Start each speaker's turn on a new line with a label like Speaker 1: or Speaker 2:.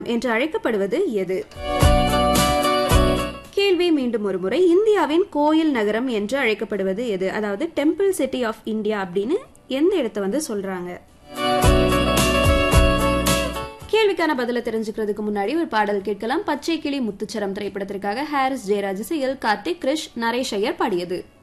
Speaker 1: என்று அழைக்கப்படுவது எது? கேள்வி மீண்டும் ஒரு முறை. இந்தியாவின் கோயில் நகரம் என்று அழைக்கப்படுவது எது? அதாவது டெம்பிள் சிட்டி ஆஃப் இந்தியா அப்படின்னு எந்த இடத்தை சொல்றாங்க? கேள்விக்கான பதில தெரிஞ்சுக்கிறதுக்கு முன்னாடி ஒரு பாடல் கேட்கலாம். பச்சை கிளி முத்துச்சரம் திரைப்படத்திற்காக ஹாரிஸ் ஜெயராஜ் இசையில் கார்த்திக், கிருஷ், நரேஷ் ஐயர் பாடியது.